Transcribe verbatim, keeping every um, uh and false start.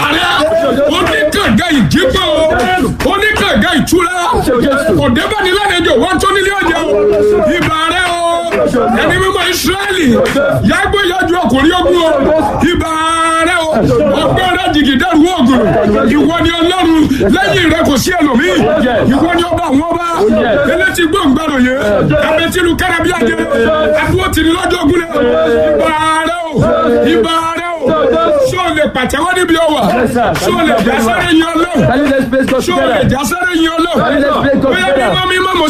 rẹ̀ oníkànga ìjípọ̀ oníkànga ìtura òdebani lálejò wọ́n tó nílé ọjà ìbà rẹ̀ o ẹni mímọ́ Ísírẹ́lì yàgbé yàjú ọkùnrin ogun o ìbà rẹ̀ o ọgbẹ́ rẹ̀ jìgì dẹ́rù oògùn ìwọ ni Ọlọ́run lẹ́yìn rẹ̀ kò sí ẹlòmíì ìwọ ni ọba àwọn ọba elétí gbòǹgbàrò yẹ abẹ́tìlú kárábíàdé adúró tì ní lọ́jọ́ ogun rẹ̀ ìbà rẹ̀ o ìbà rẹ̀ o ṣó lè pàtẹ́wọ́ níbi ọwà ṣó lè jásẹ́rẹ́ yín Ọlọ́run ṣó lè jásẹ́rẹ́ yín Ọlọ́run bóyá mímọ́ mímọ́ mo